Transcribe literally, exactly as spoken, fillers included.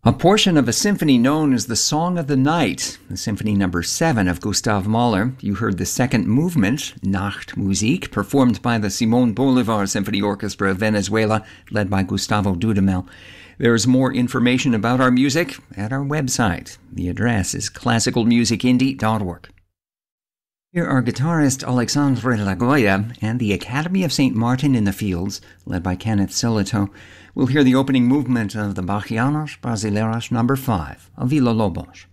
A portion of a symphony known as the Song of the Night, the Symphony Number seven of Gustav Mahler. You heard the second movement, Nachtmusik, performed by the Simon Bolivar Symphony Orchestra of Venezuela, led by Gustavo Dudamel. There's more information about our music at our website. The address is classical music indie dot org. Here are guitarist Alexandre Lagoya and the Academy of Saint Martin in the Fields, led by Kenneth Silito. We'll hear the opening movement of the Bachianos Brasileiros number five of Villa Lobos.